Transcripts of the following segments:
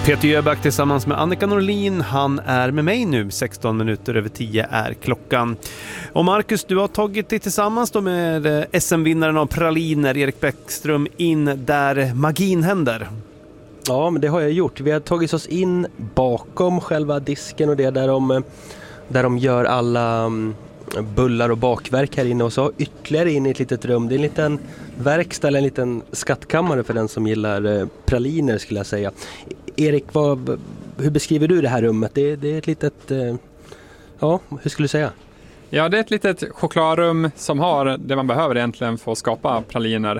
Peter Jöback tillsammans med Annika Norlin, han är med mig nu, 16 minuter över 10 är klockan. Och Marcus, du har tagit dig tillsammans då med SM-vinnaren av praliner, Erik Bäckström, in där magin händer. Ja, men det har jag gjort. Vi har tagit oss in bakom själva disken och det där de gör alla bullar och bakverk här inne, och så ytterligare in i ett litet rum. Det är en liten verkstad, en liten skattkammare för den som gillar praliner, skulle jag säga. Erik, hur beskriver du det här rummet? Det är ett litet, hur skulle du säga? Ja, det är ett litet chokladrum som har det man behöver egentligen för att skapa praliner.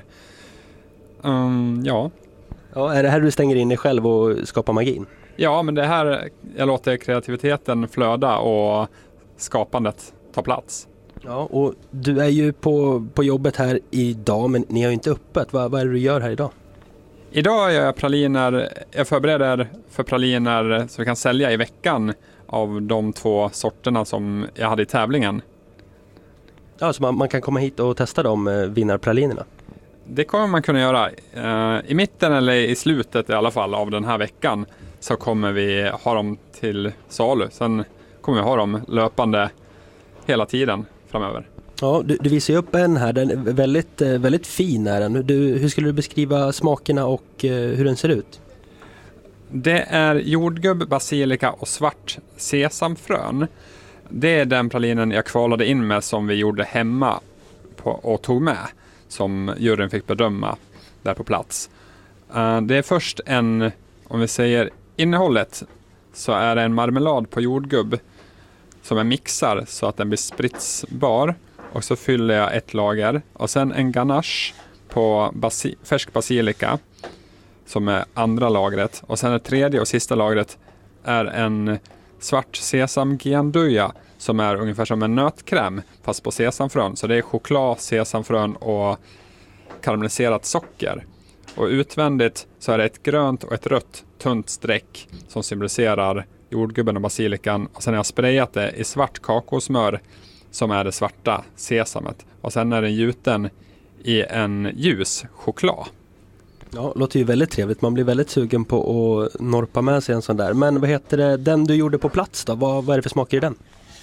Ja, är det här du stänger in dig själv och skapar magin? Ja, men det här, jag låter kreativiteten flöda och skapandet ta plats. Ja, och du är ju på jobbet här idag, men ni har ju inte öppet. Vad är det du gör här idag? Idag gör jag praliner. Jag förbereder för praliner som vi kan sälja i veckan av de 2 sorterna som jag hade i tävlingen. Ja, så man kan komma hit och testa de vinnarpralinerna? Det kommer man kunna göra. I mitten eller i slutet i alla fall av den här veckan så kommer vi ha dem till salu. Sen kommer vi ha dem löpande hela tiden framöver. Ja, du visar ju upp en här. Den är väldigt, väldigt fin är den. Hur skulle du beskriva smakerna och hur den ser ut? Det är jordgubb, basilika och svart sesamfrön. Det är den pralinen jag kvalade in med som vi gjorde hemma och tog med. Som juryn fick bedöma där på plats. Det är först om vi säger innehållet, så är det en marmelad på jordgubb som jag mixar så att den blir spritsbar. Och så fyller jag ett lager. Och sen en ganache på färsk basilika som är andra lagret. Och sen det tredje och sista lagret är en svart sesamgianduja som är ungefär som en nötkräm fast på sesamfrön. Så det är choklad, sesamfrön och karamelliserat socker. Och utvändigt så är det ett grönt och ett rött tunt streck som symboliserar jordgubben och basilikan. Och sen har jag sprayat det i svart kakosmör som är det svarta sesamet. Och sen är den gjuten i en ljus choklad. Ja, låter ju väldigt trevligt. Man blir väldigt sugen på att norpa med sig en sån där. Men vad heter det, den du gjorde på plats då? Vad är det för smaker i den?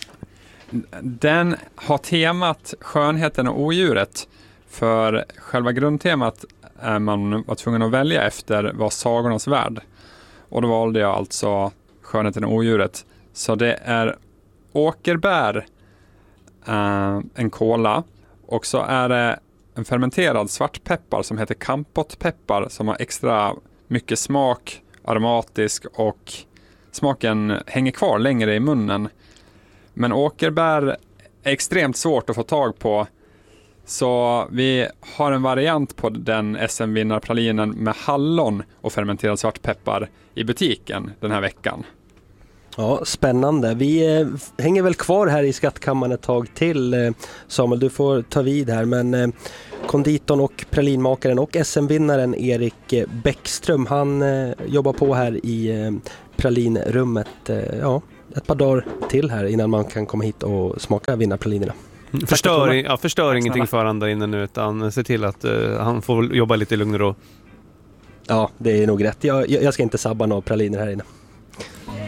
Den har temat skönheten och odjuret. För själva grundtemat är man var tvungen att välja efter var sagornas värld. Och då valde jag alltså skönheten och odjuret. Så det är åkerbär, en kola, och så är det en fermenterad svartpeppar som heter kampotpeppar som har extra mycket smak, aromatisk, och smaken hänger kvar längre i munnen. Men åkerbär är extremt svårt att få tag på, så vi har en variant på den SM-vinnarpralinen med hallon och fermenterad svartpeppar i butiken den här veckan. Ja, spännande. Vi hänger väl kvar här i skattkammaren ett tag till. Samuel, du får ta vid här. Men konditorn och pralinmakaren och SM-vinnaren Erik Bäckström, han jobbar på här i pralinrummet. Ett par dagar till här innan man kan komma hit och smaka vinnarpralinerna. Förstör ingenting för han där inne nu, utan se till att han får jobba lite i lugn och ro. Ja, det är nog rätt. Jag ska inte sabba några praliner här inne.